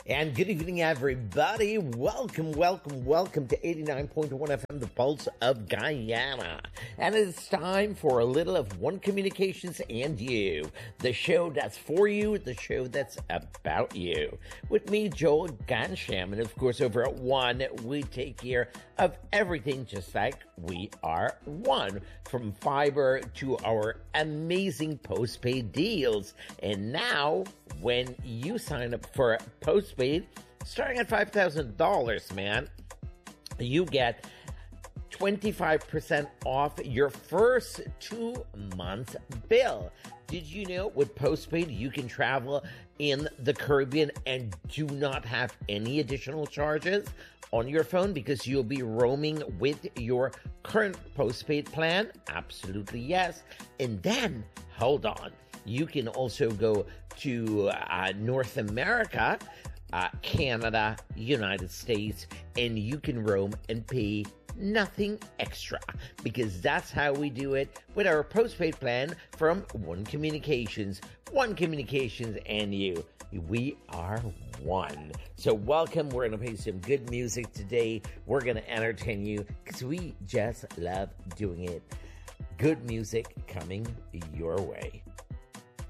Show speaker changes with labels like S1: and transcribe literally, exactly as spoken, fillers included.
S1: And good evening, everybody. Welcome, welcome, welcome to eighty-nine point one F M, the Pulse of Guyana. And it's time for a little of One Communications and You, the show that's for you, the show that's about you. With me, Joel Gansham, and of course, over at One, we take care of everything just like we are One, from fiber to our amazing postpaid deals. And now, when you sign up for postpaid, starting at five thousand dollars, man, you get twenty-five percent off your first two months bill. Did you know with postpaid you can travel in the Caribbean and do not have any additional charges on your phone because you'll be roaming with your current postpaid plan? Absolutely yes. And then, hold on, you can also go to uh, North America, uh, Canada, United States, and you can roam and pay nothing extra, because that's how we do it with our postpaid plan from One Communications. One Communications and you. We are one. So welcome. We're going to play some good music today. We're going to entertain you because we just love doing it. Good music coming your way.